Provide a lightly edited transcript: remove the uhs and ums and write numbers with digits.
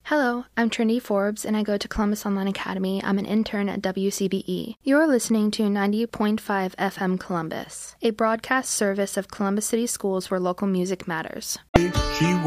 Hello, I'm Trinity Forbes, and I go to Columbus Online Academy. I'm an intern at WCBE. You're listening to 90.5 FM Columbus, a broadcast service of Columbus City Schools where local music matters. She